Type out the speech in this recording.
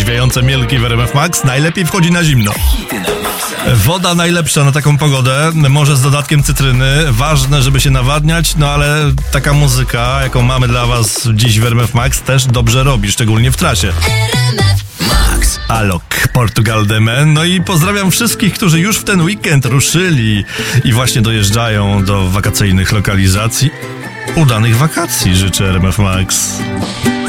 orzeźwiające mielki w RMF Max najlepiej wchodzi na zimno. Woda najlepsza na taką pogodę, może z dodatkiem cytryny. Ważne, żeby się nawadniać, no ale taka muzyka, jaką mamy dla was dziś w RMF Max, też dobrze robi, szczególnie w trasie. Max. Alok, Portugal de Men. No i pozdrawiam wszystkich, którzy już w ten weekend ruszyli i właśnie dojeżdżają do wakacyjnych lokalizacji. Udanych wakacji życzę RMF Max.